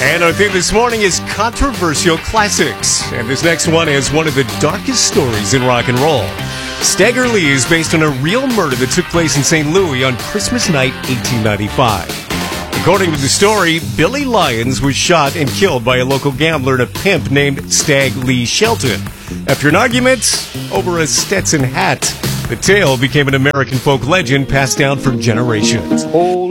And our theme this morning is controversial classics. And this next one is one of the darkest stories in rock and roll. Stagger Lee is based on a real murder that took place in St. Louis on Christmas night, 1895. According to the story, Billy Lyons was shot and killed by a local gambler and a pimp named Stag Lee Shelton. After an argument over a Stetson hat, the tale became an American folk legend passed down for generations.